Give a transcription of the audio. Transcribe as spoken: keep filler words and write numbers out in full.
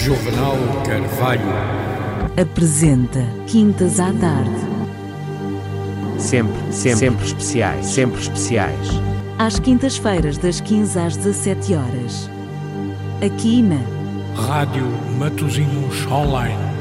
Juvenal Carvalho apresenta Quintas à Tarde. Sempre, sempre, sempre especiais, sempre especiais. Às quintas-feiras, das quinze às dezassete horas. Aqui na Rádio Matosinhos Online.